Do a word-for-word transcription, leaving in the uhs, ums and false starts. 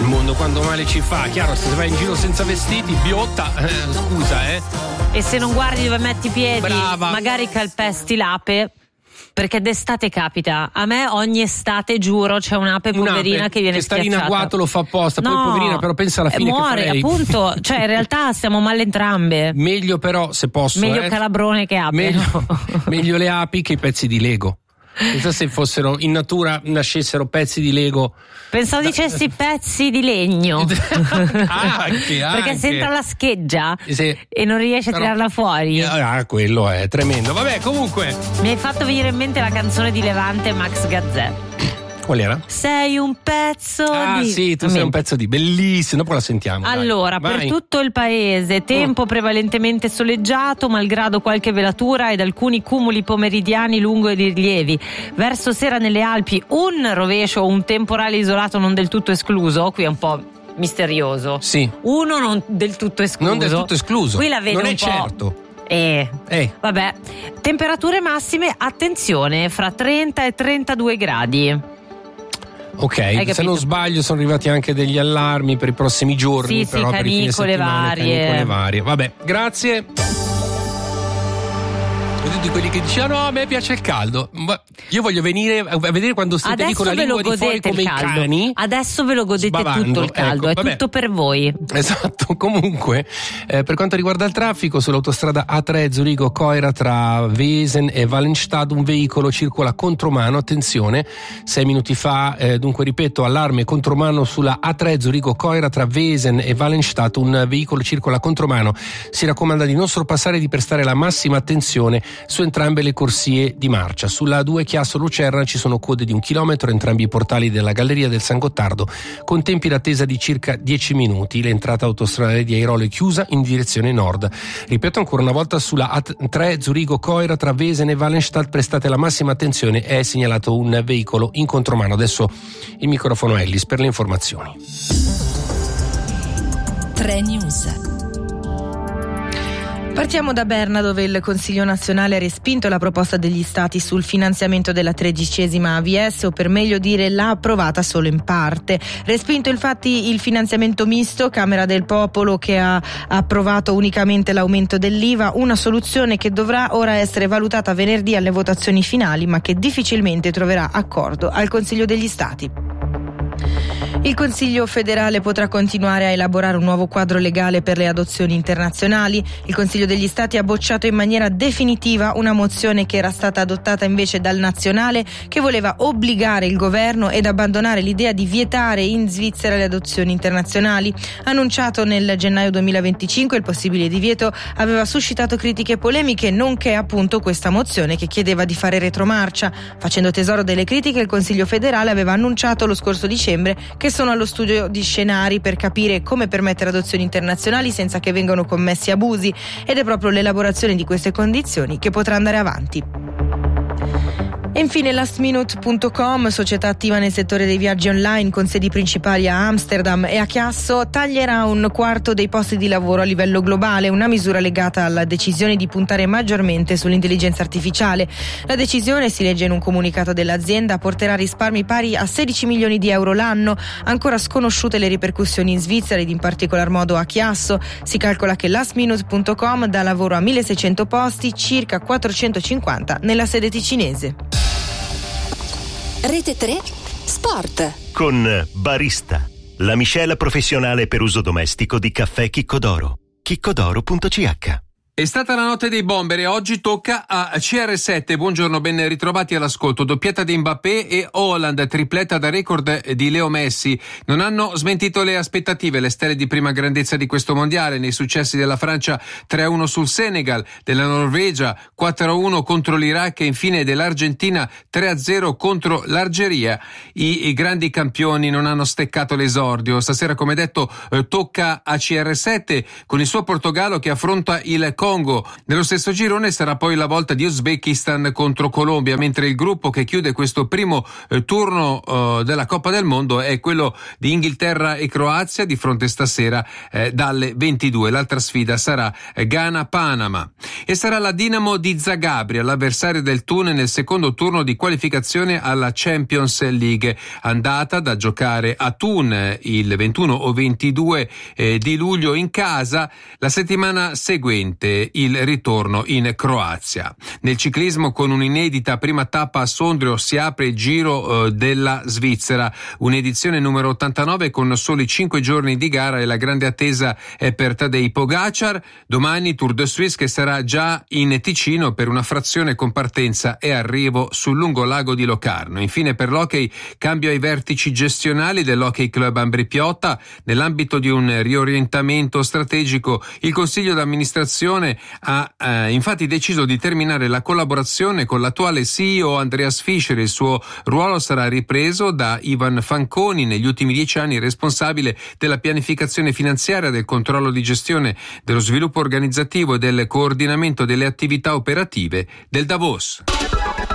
Il mondo quando male ci fa, chiaro, se vai in giro senza vestiti, biotta, eh, scusa, eh. E se non guardi dove metti i piedi, Brava. magari calpesti l'ape. Perché d'estate capita, a me ogni estate, giuro, c'è un'ape poverina un'ape che viene che sta lì in schiacciata. agguato, lo fa apposta, no, poi poverina però pensa alla fine muore, che farei. appunto, cioè in realtà stiamo male entrambe. Meglio però, se posso, meglio eh, calabrone che ape. meglio, meglio le api che i pezzi di Lego. Pensa se fossero in natura, nascessero pezzi di Lego. Pensavo da... dicessi pezzi di legno. anche, Perché anche. se entra la scheggia sì. e non riesci però... a tirarla fuori. Ah, quello è tremendo. Vabbè, comunque. Mi hai fatto venire in mente la canzone di Levante e Max Gazzè. Qual era? Sei un pezzo ah, di... Ah sì, tu sei un pezzo di... Bellissimo, dopo la sentiamo. Allora, vai. per Vai. tutto il paese, tempo Mm. prevalentemente soleggiato, malgrado qualche velatura ed alcuni cumuli pomeridiani lungo i rilievi. Verso sera nelle Alpi un rovescio o un temporale isolato non del tutto escluso, qui è un po' misterioso. Sì. Uno non del tutto escluso. Non del tutto escluso. Qui la vedo non un è po'. certo. Eh, eh. Vabbè. Temperature massime, attenzione, fra trenta e trentadue gradi. Ok, se non sbaglio sono arrivati anche degli allarmi per i prossimi giorni, sì, però sì, per i fine canicole settimana, varie. canicole varie. Vabbè, grazie. Di quelli che dicevano no, a me piace il caldo, ma io voglio venire a vedere quando siete lì con la lingua di fuori come i cani. Adesso ve lo godete sbavando. tutto il caldo, ecco, è vabbè. tutto per voi. Esatto. Comunque eh, per quanto riguarda il traffico, sull'autostrada A tre Zurigo-Coira tra Wesen e Wallenstad un veicolo circola contromano, attenzione, sei minuti fa, eh, dunque ripeto, allarme contromano sulla A tre Zurigo-Coira tra Wesen e Wallenstad, un veicolo circola contromano, si raccomanda di non sorpassare e di prestare la massima attenzione su entrambe le corsie di marcia. Sulla A due Chiasso-Lucerna ci sono code di un chilometro, entrambi i portali della Galleria del San Gottardo con tempi d'attesa di circa dieci minuti. L'entrata autostradale di Airolo è chiusa in direzione nord. Ripeto ancora una volta, sulla A tre Zurigo-Coira tra Wesen e Wallenstad prestate la massima attenzione, è segnalato un veicolo in contromano. Adesso il microfono a Ellis per le informazioni. tre News. Partiamo da Berna, dove il Consiglio nazionale ha respinto la proposta degli stati sul finanziamento della tredicesima A V S, o per meglio dire l'ha approvata solo in parte. Respinto infatti il finanziamento misto, Camera del Popolo che ha approvato unicamente l'aumento dell'I V A, una soluzione che dovrà ora essere valutata venerdì alle votazioni finali, ma che difficilmente troverà accordo al Consiglio degli Stati. Il Consiglio federale potrà continuare a elaborare un nuovo quadro legale per le adozioni internazionali. Il Consiglio degli Stati ha bocciato in maniera definitiva una mozione che era stata adottata invece dal nazionale, che voleva obbligare il governo ed abbandonare l'idea di vietare in Svizzera le adozioni internazionali. Annunciato nel gennaio duemilaventicinque, il possibile divieto aveva suscitato critiche polemiche, nonché appunto questa mozione che chiedeva di fare retromarcia. Facendo tesoro delle critiche, il Consiglio federale aveva annunciato lo scorso dicembre che sono allo studio di scenari per capire come permettere adozioni internazionali senza che vengano commessi abusi, ed è proprio l'elaborazione di queste condizioni che potrà andare avanti. E infine last minute punto com, società attiva nel settore dei viaggi online con sedi principali a Amsterdam e a Chiasso, taglierà un quarto dei posti di lavoro a livello globale, una misura legata alla decisione di puntare maggiormente sull'intelligenza artificiale. La decisione, si legge in un comunicato dell'azienda, porterà risparmi pari a sedici milioni di euro l'anno. Ancora sconosciute le ripercussioni in Svizzera ed in particolar modo a Chiasso. Si calcola che last minute punto com dà lavoro a milleseicento posti, circa quattrocentocinquanta nella sede ticinese. Rete tre Sport con Barista, la miscela professionale per uso domestico di caffè Chiccodoro. chiccodoro punto c h. È stata la notte dei bomber e oggi tocca a C R sette. Buongiorno, ben ritrovati all'ascolto. Doppietta di Mbappé e Haaland, tripletta da record di Leo Messi. Non hanno smentito le aspettative le stelle di prima grandezza di questo mondiale nei successi della Francia tre a uno sul Senegal, della Norvegia quattro a uno contro l'Iraq e infine dell'Argentina tre a zero contro l'Algeria. I, i grandi campioni non hanno steccato l'esordio. Stasera, come detto, eh, tocca a C R sette con il suo Portogallo che affronta il Congo. Nello stesso girone sarà poi la volta di Uzbekistan contro Colombia, mentre il gruppo che chiude questo primo eh, turno eh, della Coppa del Mondo è quello di Inghilterra e Croazia, di fronte stasera eh, dalle ventidue. L'altra sfida sarà eh, Ghana-Panama. E sarà la Dinamo di Zagabria l'avversario del Thun nel secondo turno di qualificazione alla Champions League, andata da giocare a Thun il ventuno o ventidue eh, di luglio in casa, la settimana seguente il ritorno in Croazia. Nel ciclismo, con un'inedita prima tappa a Sondrio, si apre il Giro eh, della Svizzera, un'edizione numero ottantanove con soli cinque giorni di gara, e la grande attesa è per Tadej Pogacar. Domani Tour de Suisse, che sarà già in Ticino per una frazione con partenza e arrivo sul lungolago di Locarno. Infine, per l'hockey, cambio ai vertici gestionali dell'Hockey Club Ambri Piotta. Nell'ambito di un riorientamento strategico, il consiglio d'amministrazione ha eh, infatti deciso di terminare la collaborazione con l'attuale C E O Andreas Fischer. Il suo ruolo sarà ripreso da Ivan Fanconi, negli ultimi dieci anni responsabile della pianificazione finanziaria, del controllo di gestione, dello sviluppo organizzativo e del coordinamento delle attività operative del Davos.